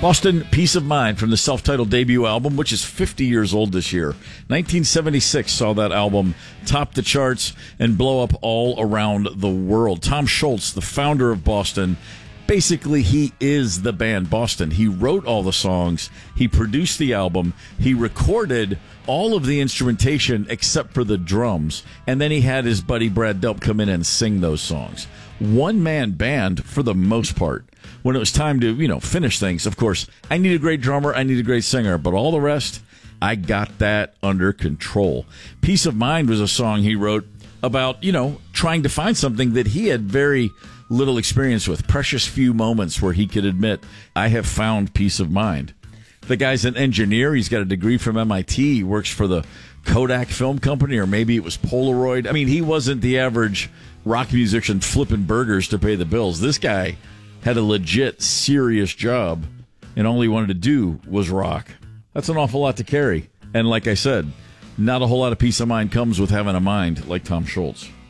Boston, Peace of Mind from the self-titled debut album, which is 50 years old this year. 1976 saw that album top the charts and blow up all around the world. Tom Scholz, the founder of Boston, basically he is the band Boston. He wrote all the songs, he produced the album, he recorded all of the instrumentation except for the drums, and then he had his buddy Brad Delp come in and sing those songs. One-man band for the most part. When it was time to, finish things, of course, I need a great drummer, I need a great singer, but all the rest, I got that under control. Peace of Mind was a song he wrote about, trying to find something that he had very little experience with. Precious few moments where he could admit, I have found peace of mind. The guy's an engineer. He's got a degree from MIT. He works for the Kodak Film Company, or maybe it was Polaroid. I mean, he wasn't the average rock musician flipping burgers to pay the bills. This guy had a legit, serious job, and all he wanted to do was rock. That's an awful lot to carry. And like I said, not a whole lot of peace of mind comes with having a mind like Tom Scholz.